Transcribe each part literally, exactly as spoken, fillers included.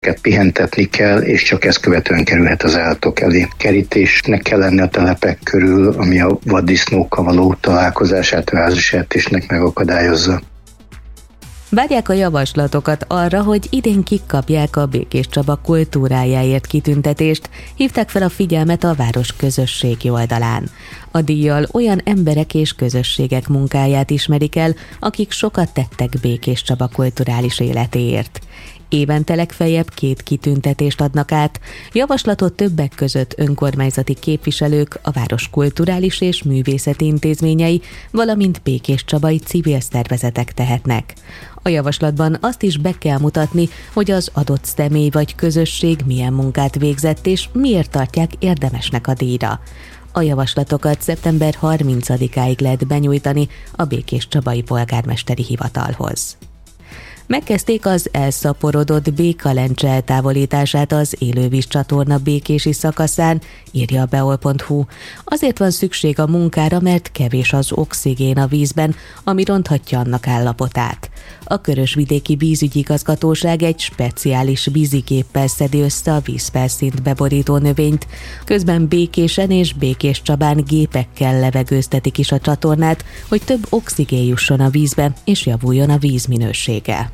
pihentetni kell, és csak ezt követően kerülhet az állatok elé. Kerítésnek kell lenni a telepek körül, ami a vaddisznókkal való találkozását a házasejtésnek megakadályozza. Várják a javaslatokat arra, hogy idén kik kapják a Békés Csaba kultúrájáért kitüntetést, hívták fel a figyelmet a város közösségi oldalán. A díjjal olyan emberek és közösségek munkáját ismerik el, akik sokat tettek Békés Csaba kulturális életéért. Évente legfeljebb két kitüntetést adnak át, javaslatot többek között önkormányzati képviselők, a város kulturális és művészeti intézményei, valamint békéscsabai civil szervezetek tehetnek. A javaslatban azt is be kell mutatni, hogy az adott személy vagy közösség milyen munkát végzett és miért tartják érdemesnek a díjra. A javaslatokat szeptember harmincadikáig lehet benyújtani a Békéscsabai Polgármesteri Hivatalhoz. Megkezdték az elszaporodott Békalencse eltávolítását az élővíz csatorna békési szakaszán, írja a beol pont hu. Azért van szükség a munkára, mert kevés az oxigén a vízben, ami ronthatja annak állapotát. A Körösvidéki Vízügyi Igazgatóság egy speciális vízigéppel szedi össze a vízfelszínt beborító növényt, közben Békésen és Békéscsabán gépekkel levegőztetik is a csatornát, hogy több oxigén jusson a vízbe és javuljon a víz minősége.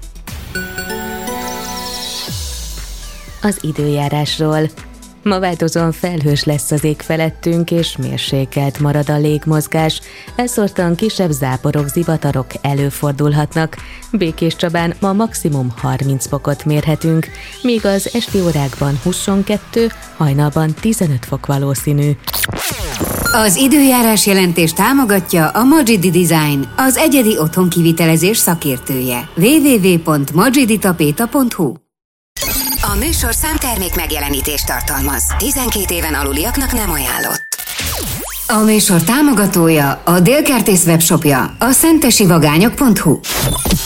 Az időjárásról. Ma változóan felhős lesz az ég felettünk, és mérsékelt marad a légmozgás. Elszórtan kisebb záporok, zivatarok előfordulhatnak. Békéscsabán ma maximum harminc fokot mérhetünk, míg az esti órákban huszonkettő, hajnalban tizenöt fok valószínű. Az időjárás jelentés támogatja a Magidi Design, az egyedi otthonkivitelezés szakértője. double-u double-u double-u pont magiditapéta pont hu. A műsor számtermék megjelenítést tartalmaz. tizenkét éven aluliaknak nem ajánlott. A műsor támogatója a Délkertész webshopja, a szentesi vagányok pont hu.